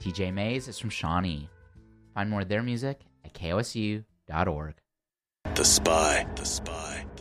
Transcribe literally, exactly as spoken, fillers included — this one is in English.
T J Mays is from Shawnee. Find more of their music at K O S U dot org. The Spy. The Spy.